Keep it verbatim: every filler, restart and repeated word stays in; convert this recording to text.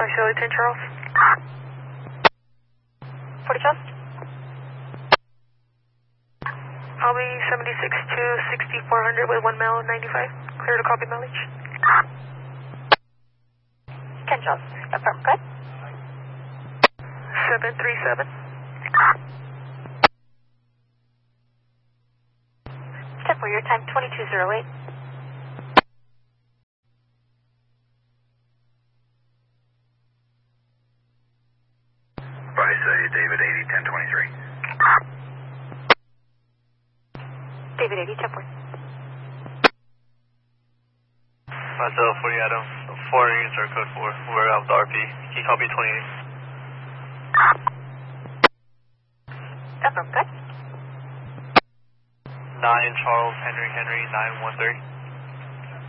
Charlie ten Charles. forty Just. I'll be seventy-six to sixty-four hundred with one mile ninety-five. Clear to copy mileage. ten Charles. Affirm, good. seven three seven. Step for your time, twenty-two oh eight. Bryce, uh, David eighty, ten twenty-three. David eighty, ten four. Myself, forty Adam, four user code four. We're out with R P. Can you copy twenty-eight? Affirm, good. nine Charles Henry Henry nine one three.